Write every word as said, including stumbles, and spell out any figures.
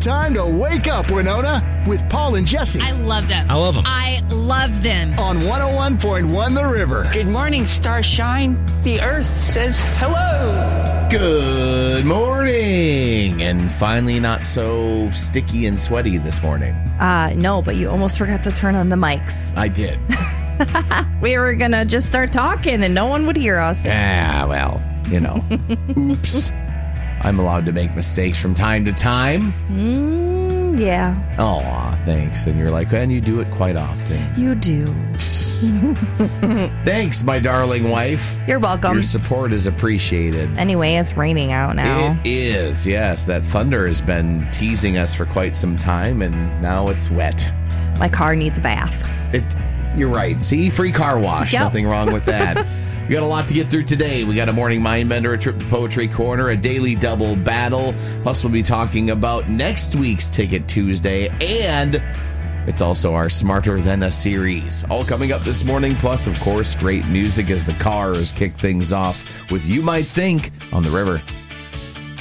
time to wake up, Winona, with Paul and Jesse. I love them. I love them. I love them. On one oh one point one The River. Good morning, Starshine. The Earth says hello. Good morning. And finally not so sticky and sweaty this morning. Uh, no, but you almost forgot to turn on the mics. I did. We were going to just start talking and no one would hear us. Ah, well, you know. Oops. I'm allowed to make mistakes from time to time. Mm, yeah. Aw, thanks. And you're like, and you do it quite often. You do. Thanks, my darling wife. You're welcome. Your support is appreciated. Anyway, it's raining out now. It is, yes. That thunder has been teasing us for quite some time, and now it's wet. My car needs a bath. It, you're right. See, free car wash. Yep. Nothing wrong with that. We got a lot to get through today. We got a morning mind bender, a trip to Poetry Corner, a daily double battle. Plus, we'll be talking about next week's Ticket Tuesday, and it's also our Smarter Than a series. All coming up this morning. Plus, of course, great music as the Cars kick things off with You Might Think on The River.